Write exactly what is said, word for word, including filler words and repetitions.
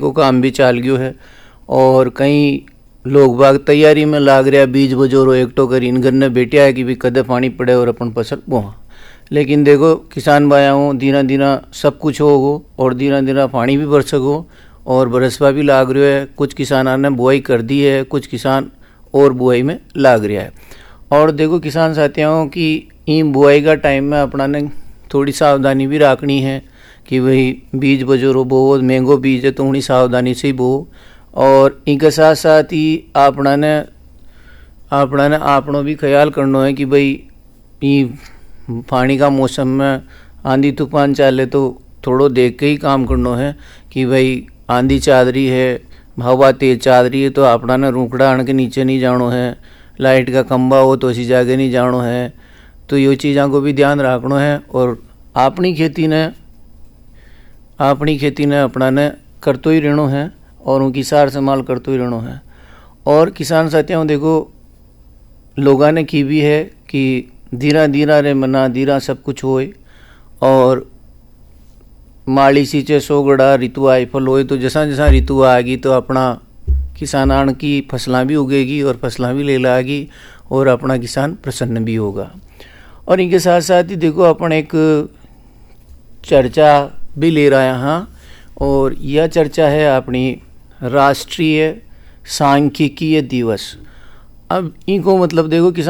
को काम भी चाल गयो है और कई लोग बाग तैयारी में लाग रहा बीज बजोरो एकटो कर इन गन्ने बेटिया है कि भी कदे पानी पड़े और अपन फसल बोहा। लेकिन देखो किसान भाइयों धीरा धीरा सब कुछ होगो और धीरा धीरा पानी भी बरसगो और बरसवा भी लाग रहा है। कुछ किसानों ने बुआई कर दी है, कुछ किसान और बुआई में लाग रहा है। और देखो किसान साथियों की इन बुआई का टाइम में अपना ने थोड़ी सावधानी भी रखनी है कि भाई बीज बजोरो बहुत महंगो बीज है तो उन्हीं सावधानी से ही बो। और इनके साथ साथ ही अपना ने अपना ने आपनो भी ख्याल करना है कि भाई ये पानी का मौसम में आंधी तूफान चाले तो थोड़ो देख के ही काम करना है कि भाई आंधी चाल रही है, हवा तेज चाल रही है तो अपना ने रुकड़ा आन के नीचे नहीं जानो है, लाइट का खंबा हो तो उसी जगह नहीं जानो है। तो ये चीज़ों को भी ध्यान रखना है और अपनी खेती ने अपनी खेती ने अपना ने करतो ही रहना है और उनकी सार संभाल करतो ही रहना है। और किसान साथियों देखो लोगों ने की भी है कि धीरा धीरा रे मना धीरा सब कुछ होए और माली सींचे सोगड़ा ऋतु आई फल होए। तो जैसा जैसा ऋतु आएगी तो अपना किसानान की फसलें भी उगेगी और फसलें भी ले लाएगी और अपना किसान प्रसन्न भी होगा। और इनके साथ साथ ही देखो अपन एक चर्चा भी ले रहा है यहाँ और यह चर्चा है अपनी राष्ट्रीय सांख्यिकीय दिवस। अब इनको मतलब देखो किसान